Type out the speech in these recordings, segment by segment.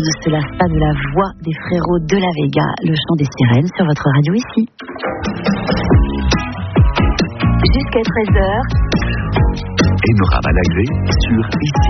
de cela, pas de la voix des frérots de la Vega, le chant des sirènes sur votre radio ici. Jusqu'à 13h. Enora Malagré sur ici.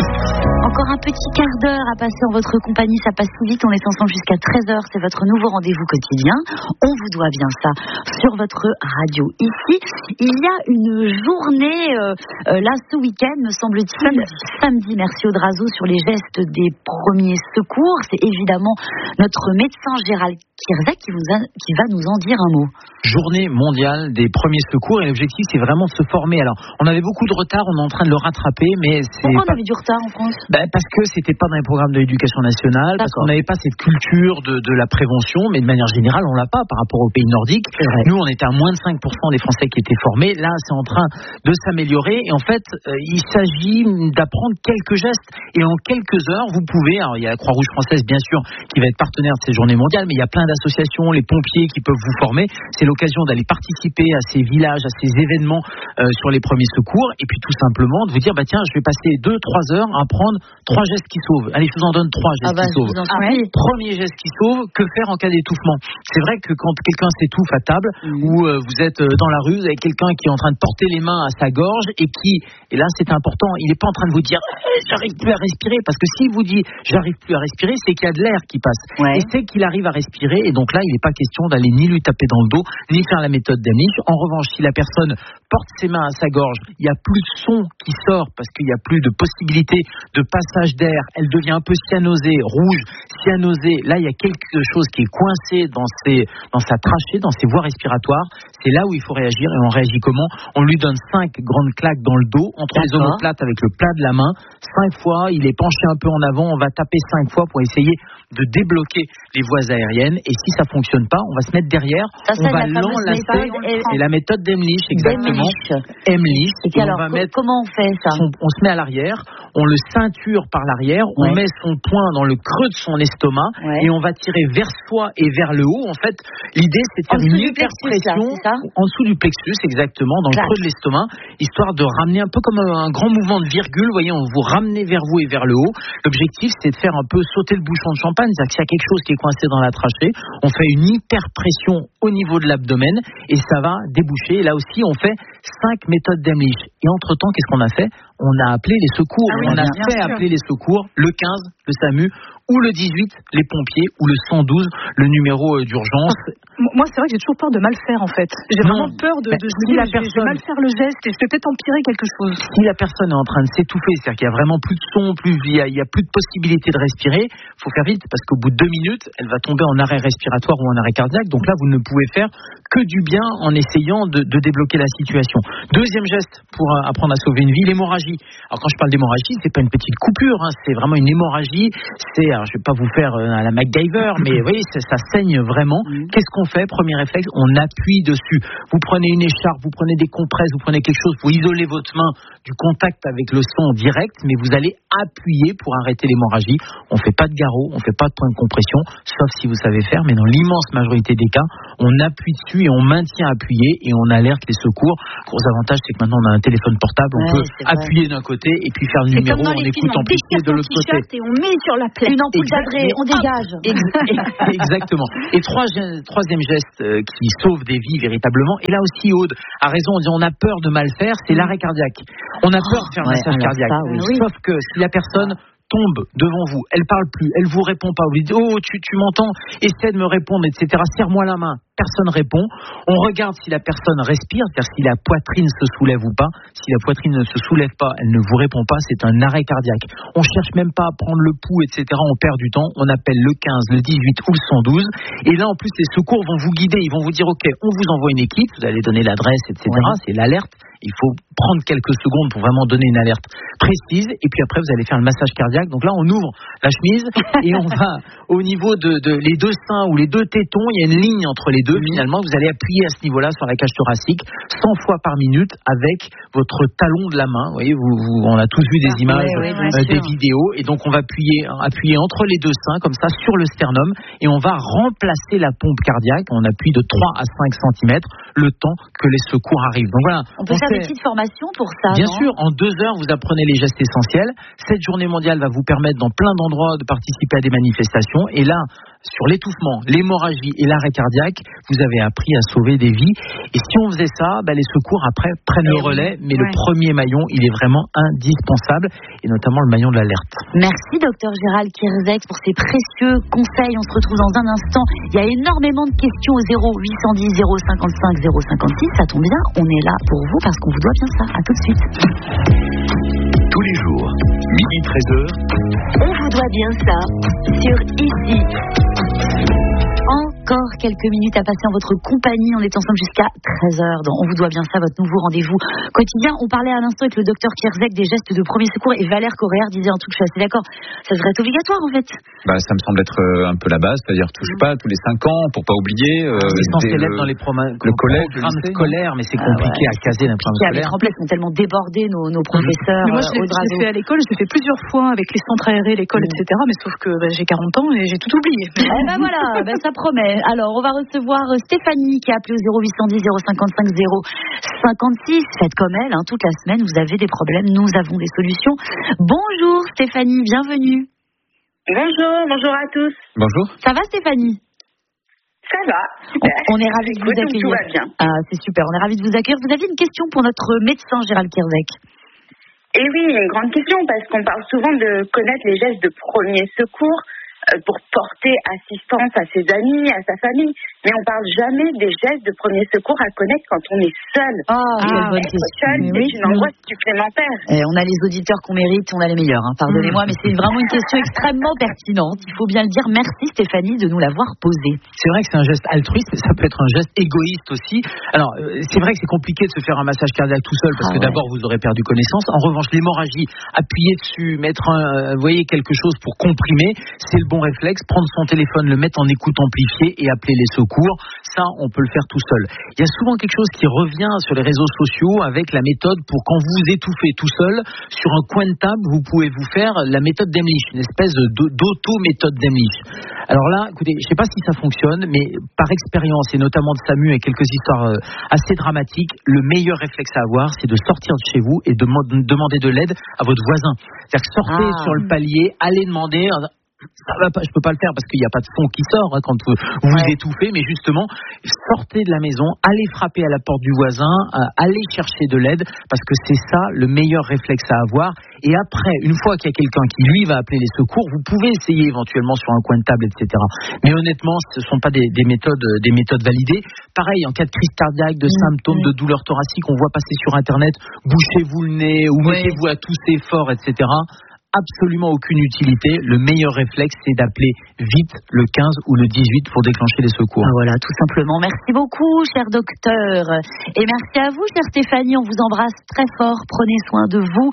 Encore un petit quart d'heure à passer en votre compagnie, ça passe si vite, on est ensemble jusqu'à 13h, c'est votre nouveau rendez-vous quotidien. On vous doit bien ça sur votre radio ici. Il y a une journée, là ce week-end, me semble-t-il, samedi, merci Audrazo, sur les gestes des premiers secours. C'est évidemment notre médecin Gérald Kierzek qui va nous en dire un mot. Journée mondiale des premiers secours, et l'objectif c'est vraiment de se former. Alors, on avait beaucoup de retard, on est en train de le rattraper, mais c'est... Pourquoi on avait du retard en France ? Parce que c'était pas dans les programmes de l'éducation nationale, parce qu'on n'avait pas cette culture de la prévention, mais de manière générale, on l'a pas par rapport aux pays nordiques. Nous, on était à moins de 5% des Français qui étaient formés. Là, c'est en train de s'améliorer. Et en fait, il s'agit d'apprendre quelques gestes. Et en quelques heures, vous pouvez... Alors, il y a la Croix-Rouge française, bien sûr, qui va être partenaire de ces journées mondiales, mais il y a plein d'associations, les pompiers qui peuvent vous former. C'est l'occasion d'aller participer à ces villages, à ces événements sur les premiers secours. Et puis, tout simplement, de vous dire, tiens, je vais passer 2-3 heures à apprendre 3 gestes qui sauvent. Allez, je vous en donne 3 gestes qui sauvent. Premier geste qui sauve, que faire en cas d'étouffement. C'est vrai que quand quelqu'un s'étouffe à table, ou vous êtes dans la rue, vous avez quelqu'un qui est en train de porter les mains à sa gorge, et là c'est important, il n'est pas en train de vous dire j'arrive plus à respirer, parce que s'il vous dit j'arrive plus à respirer, c'est qu'il y a de l'air qui passe. Et c'est qu'il arrive à respirer, et donc là il n'est pas question d'aller ni lui taper dans le dos, ni faire la méthode d'Emlich. En revanche, si la personne porte ses mains à sa gorge, il n'y a plus de son qui sort, parce qu'il n'y a plus de possibilité de passage d'air, elle devient un peu cyanosée, rouge, cyanosée, là il y a quelque chose qui est coincé dans sa trachée, dans ses voies respiratoires. C'est là où il faut réagir, et on réagit comment ? On lui donne 5 grandes claques dans le dos, entre les omoplates avec le plat de la main, 5 fois, il est penché un peu en avant, on va taper 5 fois pour essayer de débloquer les voies aériennes, et si ça fonctionne pas, on va se mettre derrière, on va l'enlacer, c'est la méthode d'Emlich, exactement. Emlich, et alors, comment on fait ça ? On se met à l'arrière, on le ceinture par l'arrière, on met son poing dans le creux de son estomac, et on va tirer vers soi et vers le haut. En fait, l'idée c'est de faire une hyperpression en dessous du plexus, exactement, dans le creux de l'estomac, histoire de ramener un peu comme un grand mouvement de virgule, vous voyez, on vous ramenez vers vous et vers le haut. L'objectif c'est de faire un peu sauter le bouchon de champagne, c'est-à-dire que s'il y a quelque chose qui est coincé dans la trachée, on fait une hyperpression au niveau de l'abdomen, et ça va déboucher. Et là aussi on fait 5 méthodes d'Emlich. Et entre-temps, qu'est-ce qu'on a fait ? On a appelé les secours, on a fait appeler les secours, le 15, le SAMU, ou le 18, les pompiers, ou le 112, le numéro d'urgence. Moi, c'est vrai que j'ai toujours peur de mal faire, en fait. J'ai vraiment peur de je vais mal faire le geste, et je vais peut-être empirer quelque chose. Si la personne est en train de s'étouffer, c'est-à-dire qu'il y a vraiment plus de son, il y a plus de possibilité de respirer, il faut faire vite, parce qu'au bout de 2 minutes, elle va tomber en arrêt respiratoire ou en arrêt cardiaque. Donc là, vous ne pouvez faire que du bien en essayant de débloquer la situation. Deuxième geste pour apprendre à sauver une vie, l'hémorragie. Alors quand je parle d'hémorragie, c'est pas une petite coupure, c'est vraiment une hémorragie. Alors je vais pas vous faire à la MacGyver, mais vous voyez, ça saigne vraiment. Qu'est-ce qu'on fait ? Premier réflexe, on appuie dessus. Vous prenez une écharpe, vous prenez des compresses, vous prenez quelque chose pour isoler votre main du contact avec le sang direct, mais vous allez appuyer pour arrêter l'hémorragie. On fait pas de garrot, on fait pas de point de compression, sauf si vous savez faire, mais dans l'immense majorité des cas, on appuie dessus et on maintient appuyé et on alerte les secours. Gros avantage, c'est que maintenant on a un téléphone portable, on peut appuyer d'un côté et puis faire le numéro en écoutant pisser de l'autre côté. Et on met sur la plaie une ampoule d'adré, on dégage. Exactement. Et troisième geste qui sauve des vies véritablement, et là aussi Aude a raison, on a peur de mal faire, c'est l'arrêt cardiaque. On a peur de faire un massage cardiaque. Sauf que si la personne tombe devant vous, elle parle plus, elle vous répond pas, vous dites tu m'entends, essaie de me répondre, etc. Serre-moi la main. Personne répond. On regarde si la personne respire, c'est-à-dire si la poitrine se soulève ou pas. Si la poitrine ne se soulève pas, elle ne vous répond pas, c'est un arrêt cardiaque. On cherche même pas à prendre le pouls, etc. On perd du temps. On appelle le 15, le 18 ou le 112. Et là, en plus, les secours vont vous guider. Ils vont vous dire, OK, on vous envoie une équipe, vous allez donner l'adresse, etc. C'est l'alerte. Il faut prendre quelques secondes pour vraiment donner une alerte précise. Et puis après, vous allez faire le massage cardiaque. Donc là, on ouvre la chemise et on va au niveau de les deux seins ou les deux tétons. Il y a une ligne entre les deux. Finalement, vous allez appuyer à ce niveau-là sur la cage thoracique 100 fois par minute avec votre talon de la main. Vous voyez, on a tous vu des images, des vidéos. Et donc, on va appuyer entre les deux seins, comme ça, sur le sternum. Et on va remplacer la pompe cardiaque. On appuie de 3 à 5 cm. le temps que les secours arrivent. Donc voilà. On peut faire des petites formations pour ça. Bien sûr, en 2 heures, vous apprenez les gestes essentiels. Cette journée mondiale va vous permettre dans plein d'endroits de participer à des manifestations. Et là, sur l'étouffement, l'hémorragie et l'arrêt cardiaque, vous avez appris à sauver des vies. Et si on faisait ça, les secours après prennent le relais. Mais le premier maillon, il est vraiment indispensable. Et notamment le maillon de l'alerte. Merci, docteur Gérald Kierzek, pour ces précieux conseils. On se retrouve dans un instant. Il y a énormément de questions au 0810 055 056. Ça tombe bien, on est là pour vous parce qu'on vous doit bien ça. À tout de suite. Tous les jours, 12h-13h. On vous doit bien ça sur Ici. Encore quelques minutes à passer en votre compagnie. On est ensemble jusqu'à 13h. On vous doit bien ça, votre nouveau rendez-vous quotidien. On parlait à l'instant avec le docteur Kierzek des gestes de premier secours et Valère Coréard disait un truc, je suis assez d'accord, ça devrait être obligatoire en fait. Ça me semble être un peu la base, c'est-à-dire touche pas tous les 5 ans pour pas oublier. C'est censé l'être dans les programmes scolaires, mais c'est compliqué à caser d'un programme scolaire. Les remplacements sont tellement débordés nos professeurs. Mais moi je l'ai fait à l'école, je l'ai fait plusieurs fois avec les centres aérés, l'école, etc. Mais sauf que j'ai 40 ans et j'ai tout oublié. Voilà, ça promet. Alors, on va recevoir Stéphanie qui a appelé au 0810 055 056. Faites comme elle, toute la semaine, vous avez des problèmes, nous avons des solutions. Bonjour Stéphanie, bienvenue. Bonjour à tous. Bonjour. Ça va Stéphanie? Ça va, super. On est ravis de vous accueillir. Tout va bien. C'est super, on est ravis de vous accueillir. Vous avez une question pour notre médecin Gérald Kierzek? Et oui, une grande question, parce qu'on parle souvent de connaître les gestes de premier secours pour porter assistance à ses amis, à sa famille. Mais on parle jamais des gestes de premier secours à connaître quand on est seul. Quelle bonne question. Seul, c'est une angoisse supplémentaire. On a les auditeurs qu'on mérite, on a les meilleurs. Pardonnez-moi, mais c'est vraiment une question extrêmement pertinente. Il faut bien le dire. Merci Stéphanie de nous l'avoir posée. C'est vrai que c'est un geste altruiste, mais ça peut être un geste égoïste aussi. Alors, c'est vrai que c'est compliqué de se faire un massage cardiaque tout seul, parce que d'abord, vous aurez perdu connaissance. En revanche, l'hémorragie, appuyer dessus, mettre quelque chose pour comprimer, c'est le bon réflexe. Prendre son téléphone, le mettre en écoute amplifiée et appeler les secours. Ça, on peut le faire tout seul. Il y a souvent quelque chose qui revient sur les réseaux sociaux avec la méthode pour quand vous étouffez tout seul, sur un coin de table, vous pouvez vous faire la méthode d'Emlich, une espèce d'auto-méthode d'Emlich. Alors là, écoutez, je ne sais pas si ça fonctionne, mais par expérience, et notamment de SAMU et quelques histoires assez dramatiques, le meilleur réflexe à avoir, c'est de sortir de chez vous et de demander de l'aide à votre voisin. C'est-à-dire que sortez sur le palier, allez demander... Ça va pas, je peux pas le faire parce qu'il n'y a pas de son qui sort quand vous étouffez, mais justement, sortez de la maison, allez frapper à la porte du voisin, allez chercher de l'aide, parce que c'est ça le meilleur réflexe à avoir. Et après, une fois qu'il y a quelqu'un qui lui va appeler les secours, vous pouvez essayer éventuellement sur un coin de table, etc. Mais honnêtement, ce ne sont pas des méthodes validées. Pareil, en cas de crise cardiaque, de symptômes de douleur thoracique, on voit passer sur Internet, bouchez-vous le nez ou mettez-vous à tousser fort, etc. Absolument aucune utilité. Le meilleur réflexe, c'est d'appeler vite le 15 ou le 18 pour déclencher les secours. Voilà, tout simplement. Merci beaucoup, cher docteur. Et merci à vous, chère Stéphanie. On vous embrasse très fort. Prenez soin de vous.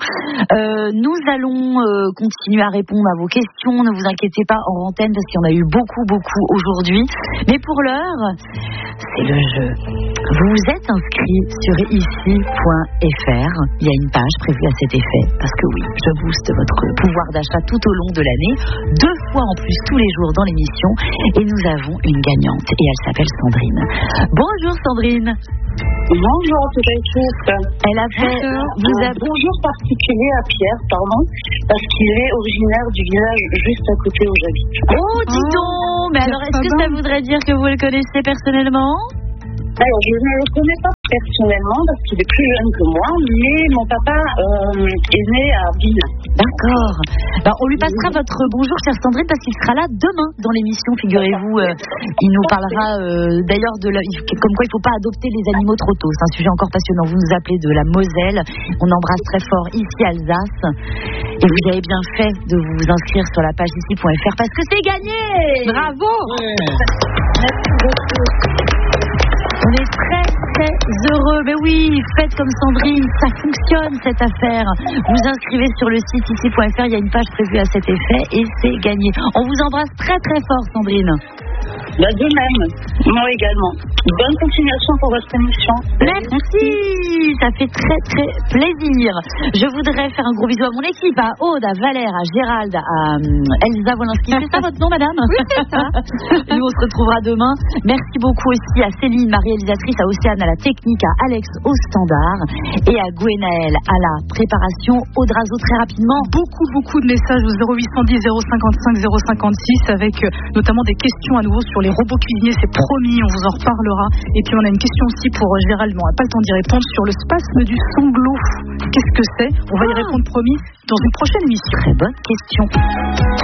Nous allons continuer à répondre à vos questions. Ne vous inquiétez pas en antenne parce qu'il y en a eu beaucoup aujourd'hui. Mais pour l'heure, c'est le jeu. Vous vous êtes inscrit sur ici.fr. Il y a une page prévue à cet effet. Parce que oui, je booste votre pouvoir d'achat tout au long de l'année, 2 fois en plus tous les jours dans l'émission, et nous avons une gagnante et elle s'appelle Sandrine. Bonjour Sandrine. Bonjour à toute l'équipe. Elle a fait bonjour particulier à Pierre, parce qu'il est originaire du village juste à côté où j'habite. Oh, dis donc. Mais alors est-ce que ça voudrait dire que vous le connaissez personnellement? Alors, je ne le connais pas personnellement parce qu'il est plus jeune que moi, mais mon papa est né à Ville. D'accord. On lui passera votre bonjour, chère Sandrine, parce qu'il sera là demain dans l'émission, figurez-vous. Il nous parlera d'ailleurs comme quoi il ne faut pas adopter les animaux trop tôt. C'est un sujet encore passionnant. Vous nous appelez de la Moselle. On embrasse très fort ici Alsace. Et vous avez bien fait de vous inscrire sur la page ici.fr parce que c'est gagné. Bravo. Merci beaucoup. On est très heureux. Mais oui, faites comme Sandrine, ça fonctionne cette affaire. Vous inscrivez sur le site ici.fr, il y a une page prévue à cet effet et c'est gagné. On vous embrasse très fort Sandrine. De même, moi également. Bonne continuation pour votre émission. Merci, ça fait très très plaisir. Je voudrais faire un gros bisou à mon équipe, à Aude, à Valère, à Gérald, à Elsa Wolinski. C'est ça votre nom, madame? Oui, c'est ça. Nous, on se retrouvera demain. Merci beaucoup aussi à Céline, ma réalisatrice, à Océane, à la technique, à Alex au standard et à Gwenaël à la préparation. Aude Razo, très rapidement. Beaucoup de messages au 0810 055 056 avec notamment des questions à nouveau sur les robots cuisiniers. C'est promis, on vous en reparlera. Et puis on a une question aussi pour Gérald, mais on n'a pas le temps d'y répondre, sur le spasme du sanglot. Qu'est-ce que c'est? On va y répondre promis dans une prochaine émission. Très bonne question.